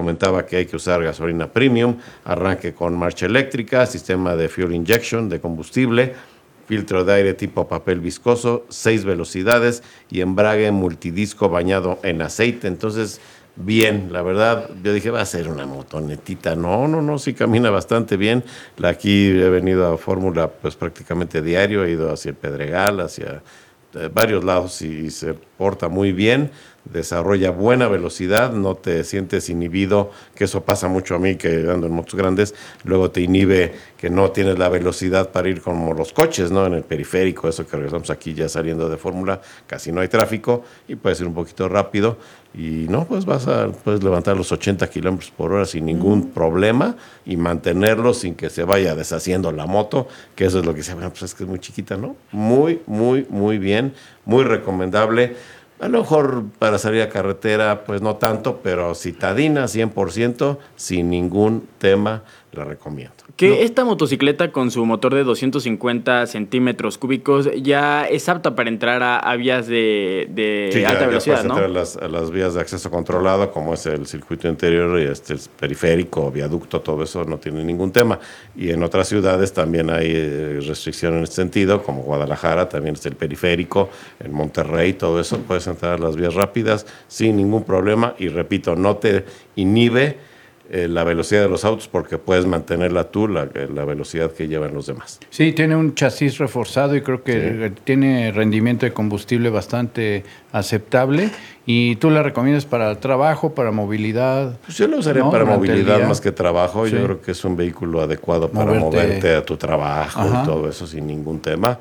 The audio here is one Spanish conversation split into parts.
comentaba que hay que usar gasolina premium, arranque con marcha eléctrica, sistema de fuel injection, de combustible, filtro de aire tipo papel viscoso, 6 velocidades y embrague multidisco bañado en aceite. Entonces, bien, la verdad, yo dije, va a ser una motonetita. No, sí camina bastante bien. Aquí he venido a Fórmula pues prácticamente diario, he ido hacia el Pedregal, hacia varios lados y se porta muy bien, desarrolla buena velocidad, no te sientes inhibido, que eso pasa mucho a mí que ando en motos grandes, luego te inhibe que no tienes la velocidad para ir como los coches, ¿no? En el periférico, eso que regresamos aquí ya saliendo de Fórmula, casi no hay tráfico y puedes ir un poquito rápido y no, pues puedes levantar los 80 kilómetros por hora sin ningún problema y mantenerlo sin que se vaya deshaciendo la moto, que eso es lo que se bueno, pues es que es muy chiquita, ¿no? Muy bien, muy recomendable. A lo mejor para salir a carretera, pues no tanto, pero citadina 100%, sin ningún tema, la recomiendo. Que esta motocicleta con su motor de 250 centímetros cúbicos ya es apta para entrar a vías de sí, alta velocidad, ¿no? Entrar a las vías de acceso controlado, como es el circuito interior y el periférico, viaducto, todo eso no tiene ningún tema. Y en otras ciudades también hay restricción en este sentido, como Guadalajara, también es el periférico, en Monterrey, todo eso, puedes entrar a las vías rápidas sin ningún problema. Y repito, no te inhibe la velocidad de los autos porque puedes mantenerla tú, la velocidad que llevan los demás. Sí, tiene un chasis reforzado y creo que tiene rendimiento de combustible bastante aceptable. ¿Y tú la recomiendas para trabajo, para movilidad? Pues yo lo usaría para movilidad más que trabajo. Sí. Yo creo que es un vehículo adecuado para moverte a tu trabajo. Ajá. Y todo eso sin ningún tema.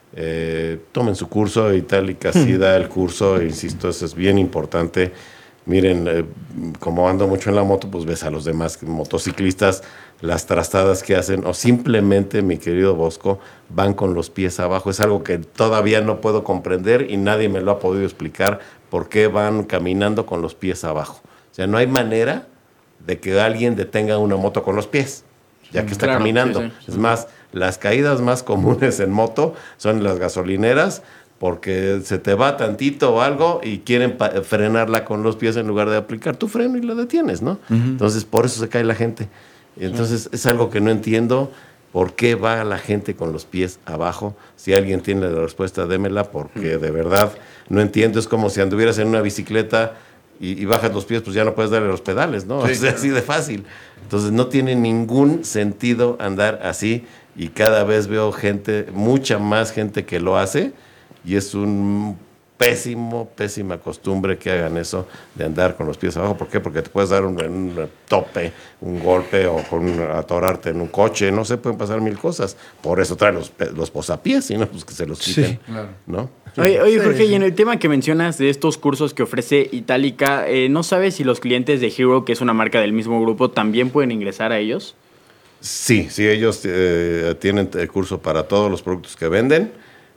Tomen su curso, Itálica sí da el curso, insisto, eso es bien importante. Miren, como ando mucho en la moto, pues ves a los demás motociclistas, las trastadas que hacen, o simplemente, mi querido Bosco, van con los pies abajo. Es algo que todavía no puedo comprender y nadie me lo ha podido explicar por qué van caminando con los pies abajo. O sea, no hay manera de que alguien detenga una moto con los pies, ya que está caminando. Sí. Es más, las caídas más comunes en moto son las gasolineras, porque se te va tantito o algo y quieren frenarla con los pies en lugar de aplicar tu freno y la detienes, ¿no? Uh-huh. Entonces, por eso se cae la gente. Entonces, es algo que no entiendo. ¿Por qué va la gente con los pies abajo? Si alguien tiene la respuesta, démela, porque de verdad no entiendo. Es como si anduvieras en una bicicleta y bajas los pies, pues ya no puedes darle los pedales, ¿no? Sí, es así de fácil. Entonces, no tiene ningún sentido andar así y cada vez veo gente, mucha más gente que lo hace. Y es un pésima costumbre que hagan eso de andar con los pies abajo. ¿Por qué? Porque te puedes dar un tope, un golpe o atorarte en un coche. No sé, pueden pasar mil cosas. Por eso traen los posapiés, sino pues que se los quiten. Sí, claro. ¿No? Oye, Jorge, y en el tema que mencionas de estos cursos que ofrece Itálica, ¿no sabes si los clientes de Hero, que es una marca del mismo grupo, también pueden ingresar a ellos? Sí, ellos tienen el curso para todos los productos que venden.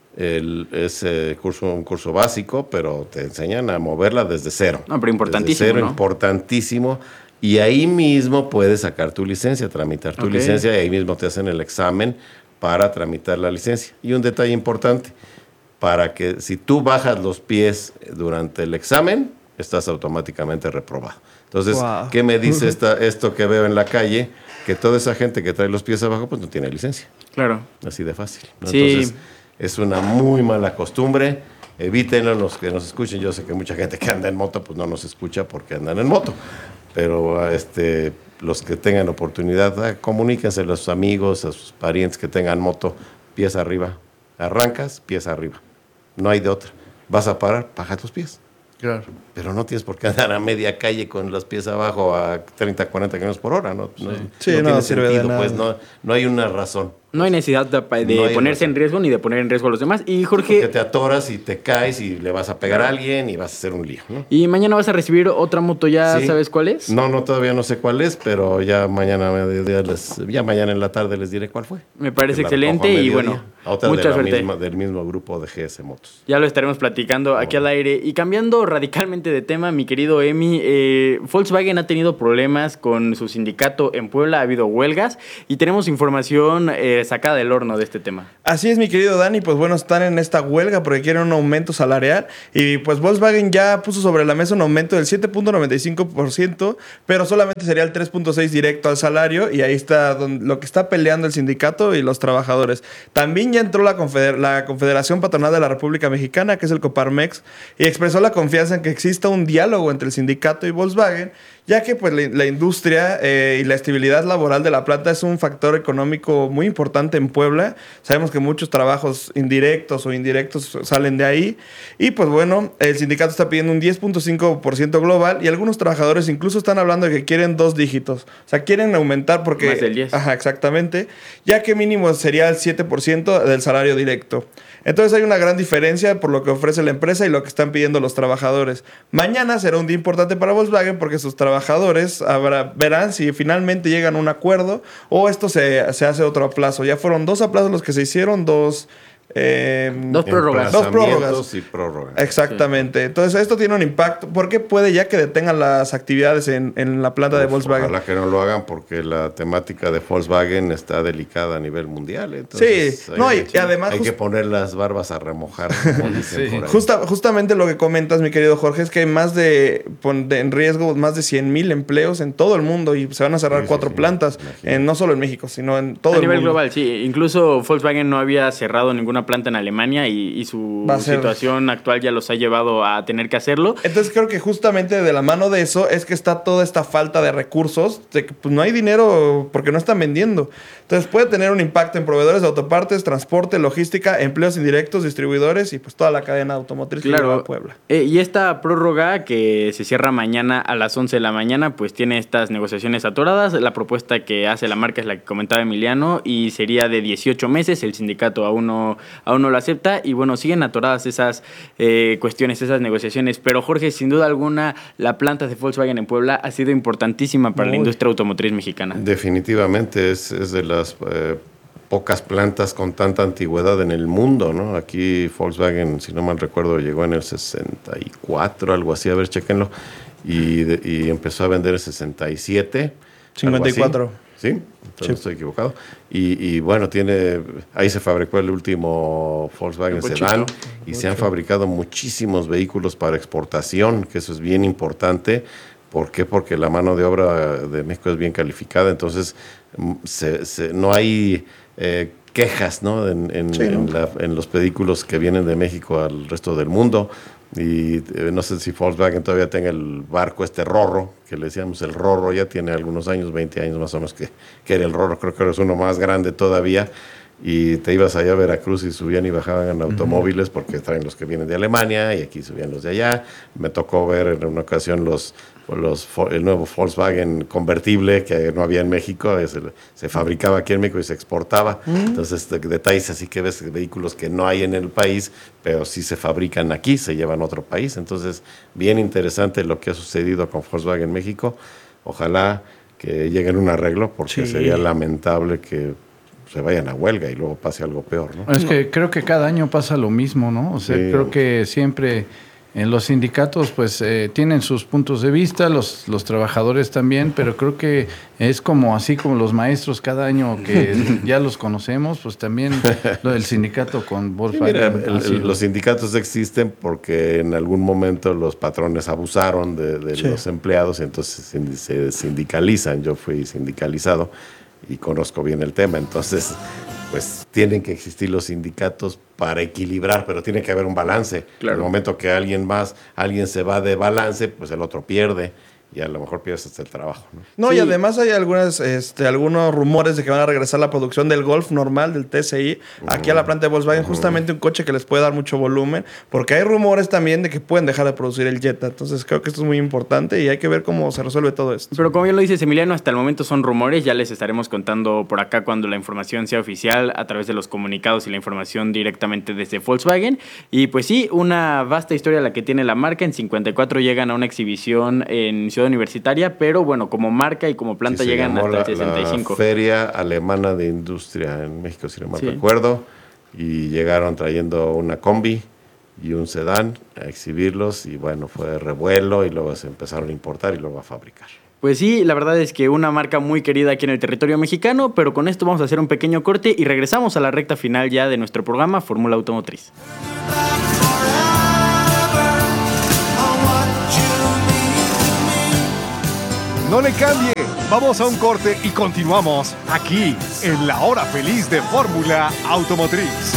Es un curso básico, pero te enseñan a moverla desde cero. No, pero importantísimo, desde cero, ¿no? Importantísimo. Y ahí mismo puedes sacar tu licencia, tramitar tu licencia, y ahí mismo te hacen el examen para tramitar la licencia. Y un detalle importante, para que si tú bajas los pies durante el examen, estás automáticamente reprobado. Entonces, ¿qué me dice esto que veo en la calle? Que toda esa gente que trae los pies abajo, pues no tiene licencia. Claro. Así de fácil, ¿no? Sí. Entonces, es una muy mala costumbre. Evítenlo los que nos escuchen. Yo sé que mucha gente que anda en moto pues no nos escucha porque andan en moto. Pero los que tengan oportunidad, comuníquense a sus amigos, a sus parientes que tengan moto, pies arriba. Arrancas, pies arriba. No hay de otra. Vas a parar, baja tus pies. Claro. Pero no tienes por qué andar a media calle con los pies abajo a 30, 40 kilómetros por hora, ¿no? No tiene sentido, pues no hay una razón. No hay necesidad de ponerse en riesgo ni de poner en riesgo a los demás. Y Jorge... Porque te atoras y te caes y le vas a pegar a alguien y vas a hacer un lío, ¿no? Y mañana vas a recibir otra moto, ¿ya sabes cuál es? No, todavía no sé cuál es, pero ya mañana en la tarde les diré cuál fue. Me parece excelente y bueno, Otra mucha suerte. Del mismo grupo de GS Motos. Ya lo estaremos platicando aquí al aire. Y cambiando radicalmente de tema, mi querido Emi, Volkswagen ha tenido problemas con su sindicato en Puebla, ha habido huelgas y tenemos información sacada del horno de este tema. Así es, mi querido Dani, pues bueno, están en esta huelga porque quieren un aumento salarial y pues Volkswagen ya puso sobre la mesa un aumento del 7.95%, pero solamente sería el 3.6% directo al salario y ahí está lo que está peleando el sindicato y los trabajadores. También ya entró la Confederación Patronal de la República Mexicana, que es el Coparmex, y expresó la confianza en que exista un diálogo entre el sindicato y Volkswagen, ya que pues la industria y la estabilidad laboral de la planta es un factor económico muy importante en Puebla. Sabemos que muchos trabajos indirectos o indirectos salen de ahí. Y pues bueno, el sindicato está pidiendo un 10.5% global y algunos trabajadores incluso están hablando de que quieren 2 dígitos. O sea, quieren aumentar porque... Más del 10. Ajá, exactamente. Ya que mínimo sería el 7% del salario directo. Entonces hay una gran diferencia por lo que ofrece la empresa y lo que están pidiendo los trabajadores. Mañana será un día importante para Volkswagen porque sus trabajadores verán si finalmente llegan a un acuerdo o esto se hace otro aplazo. Ya fueron 2 aplazos los que se hicieron, 2 prórrogas. 2 prórrogas. Y prórrogas. Exactamente. Sí. Entonces esto tiene un impacto porque puede ya que detengan las actividades en la planta de Volkswagen. Ojalá que no lo hagan porque la temática de Volkswagen está delicada a nivel mundial. Entonces, sí, y además hay que poner las barbas a remojar, como dicen por ahí. Justamente lo que comentas, mi querido Jorge, es que hay en riesgo más de 100,000 empleos en todo el mundo y se van a cerrar 4 plantas, no solo en México, sino en todo el mundo. A nivel global, sí. Incluso Volkswagen no había cerrado ninguna planta en Alemania y su situación actual ya los ha llevado a tener que hacerlo. Entonces creo que justamente de la mano de eso es que está toda esta falta de recursos, de que pues no hay dinero porque no están vendiendo. Entonces puede tener un impacto en proveedores de autopartes, transporte, logística, empleos indirectos, distribuidores y pues toda la cadena automotriz que lleva a Puebla. Y esta prórroga que se cierra mañana a las 11 de la mañana pues tiene estas negociaciones atoradas. La propuesta que hace la marca es la que comentaba Emiliano y sería de 18 meses. El sindicato aún no lo acepta y bueno, siguen atoradas esas cuestiones, esas negociaciones. Pero Jorge, sin duda alguna, la planta de Volkswagen en Puebla ha sido importantísima para la industria automotriz mexicana. Definitivamente es de las pocas plantas con tanta antigüedad en el mundo, ¿no? Aquí Volkswagen, si no mal recuerdo, llegó en el 64, algo así, a ver, chéquenlo, y empezó a vender en 67. 54. ¿Sí? Entonces no estoy equivocado. Y bueno, ahí se fabricó el último Volkswagen Sedán y se han fabricado muchísimos vehículos para exportación, que eso es bien importante. ¿Por qué? Porque la mano de obra de México es bien calificada, entonces no hay quejas, ¿no? En los vehículos que vienen de México al resto del mundo. Y no sé si Volkswagen todavía tenga el barco Rorro, que le decíamos el Rorro, ya tiene algunos años, 20 años más o menos que era el Rorro, creo que es uno más grande todavía, y te ibas allá a Veracruz y subían y bajaban en automóviles porque traen los que vienen de Alemania y aquí subían los de allá. Me tocó ver en una ocasión el nuevo Volkswagen convertible que no había en México, se fabricaba aquí en México y se exportaba. Entonces, detalles así que ves vehículos que no hay en el país, pero sí se fabrican aquí, se llevan a otro país. Entonces, bien interesante lo que ha sucedido con Volkswagen México. Ojalá que lleguen a un arreglo porque sería lamentable que se vayan a huelga y luego pase algo peor, ¿no? Es que creo que cada año pasa lo mismo, ¿no? O sea, creo que siempre en los sindicatos pues tienen sus puntos de vista, los trabajadores también, pero creo que es como así como los maestros cada año que ya los conocemos, pues también lo del sindicato con Volkswagen. Los sindicatos existen porque en algún momento los patrones abusaron de los empleados y entonces se sindicalizan. Yo fui sindicalizado y conozco bien el tema, entonces pues tienen que existir los sindicatos para equilibrar, pero tiene que haber un balance. Claro. En el momento que alguien se va de balance, pues el otro pierde y a lo mejor pierdes hasta el trabajo, ¿no? Y además hay algunos rumores de que van a regresar la producción del Golf normal, del TSI, aquí a la planta de Volkswagen, justamente un coche que les puede dar mucho volumen, porque hay rumores también de que pueden dejar de producir el Jetta. Entonces creo que esto es muy importante y hay que ver cómo se resuelve todo esto. Pero como bien lo dices, Emiliano, hasta el momento son rumores, ya les estaremos contando por acá cuando la información sea oficial a través de los comunicados y la información directamente desde Volkswagen. Y pues sí, una vasta historia la que tiene la marca. En 54 llegan a una exhibición en Ciudad Universitaria, pero bueno, como marca y como planta llegan hasta el 65. La Feria Alemana de Industria en México, si no mal recuerdo. y llegaron trayendo una combi y un sedán a exhibirlos y bueno, fue revuelo y luego se empezaron a importar y luego a fabricar. Pues sí, la verdad es que una marca muy querida aquí en el territorio mexicano, pero con esto vamos a hacer un pequeño corte y regresamos a la recta final ya de nuestro programa Fórmula Automotriz. No le cambie, vamos a un corte y continuamos aquí en la hora feliz de Fórmula Automotriz.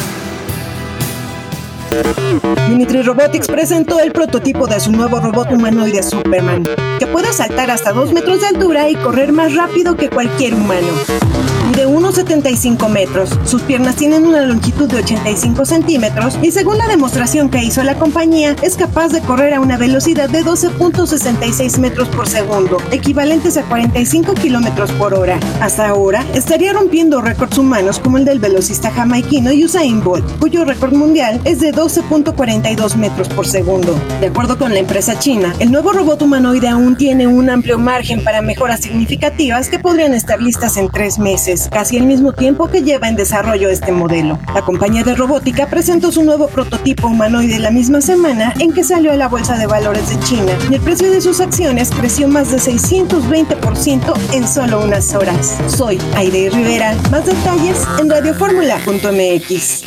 Unitree Robotics presentó el prototipo de su nuevo robot humanoide Superman, que puede saltar hasta 2 metros de altura y correr más rápido que cualquier humano. Mide 1,75 metros, sus piernas tienen una longitud de 85 centímetros y según la demostración que hizo la compañía, es capaz de correr a una velocidad de 12.66 metros por segundo, equivalentes a 45 kilómetros por hora. Hasta ahora, estaría rompiendo récords humanos como el del velocista jamaiquino Usain Bolt, cuyo récord mundial es de 12.42 metros por segundo. De acuerdo con la empresa china, el nuevo robot humanoide aún tiene un amplio margen para mejoras significativas que podrían estar listas en 3 meses, casi el mismo tiempo que lleva en desarrollo este modelo. La compañía de robótica presentó su nuevo prototipo humanoide la misma semana en que salió a la bolsa de valores de China y el precio de sus acciones creció más de 620% en solo unas horas. Soy Aire Rivera. Más detalles en radioformula.mx.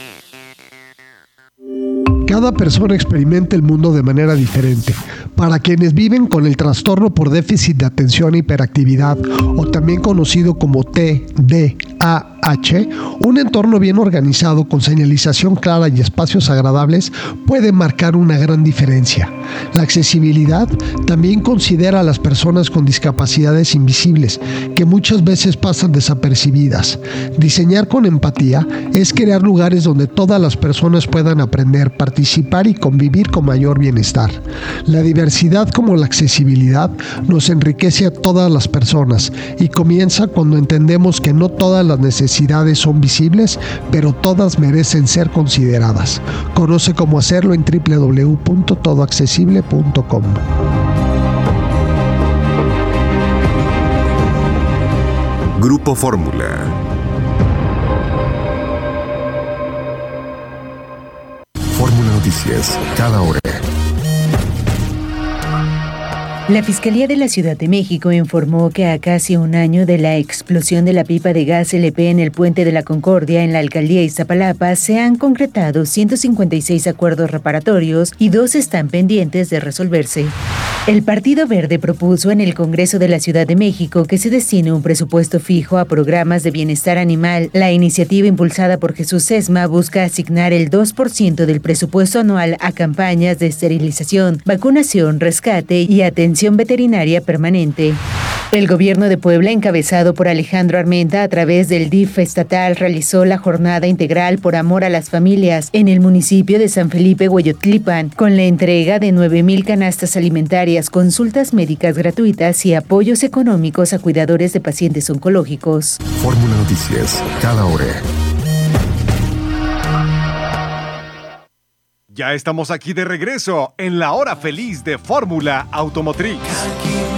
Cada persona experimenta el mundo de manera diferente. Para quienes viven con el trastorno por déficit de atención e hiperactividad, o también conocido como TDAH, un entorno bien organizado con señalización clara y espacios agradables puede marcar una gran diferencia. La accesibilidad también considera a las personas con discapacidades invisibles, que muchas veces pasan desapercibidas. Diseñar con empatía es crear lugares donde todas las personas puedan aprender, participar y convivir con mayor bienestar. La diversidad como la accesibilidad nos enriquece a todas las personas y comienza cuando entendemos que no todas las necesidades son visibles, pero todas merecen ser consideradas. Conoce cómo hacerlo en www.todoaccesible.com. Grupo Fórmula. Fórmula Noticias, cada hora. La Fiscalía de la Ciudad de México informó que a casi un año de la explosión de la pipa de gas LP en el Puente de la Concordia en la alcaldía Iztapalapa se han concretado 156 acuerdos reparatorios y 2 están pendientes de resolverse. El Partido Verde propuso en el Congreso de la Ciudad de México que se destine un presupuesto fijo a programas de bienestar animal. La iniciativa impulsada por Jesús Sesma busca asignar el 2% del presupuesto anual a campañas de esterilización, vacunación, rescate y atención veterinaria permanente. El gobierno de Puebla, encabezado por Alejandro Armenta, a través del DIF estatal, realizó la jornada integral por amor a las familias en el municipio de San Felipe Hueyotlipan, con la entrega de 9,000 canastas alimentarias, consultas médicas gratuitas y apoyos económicos a cuidadores de pacientes oncológicos. Fórmula Noticias, cada hora. Ya estamos aquí de regreso en la hora feliz de Fórmula Automotriz.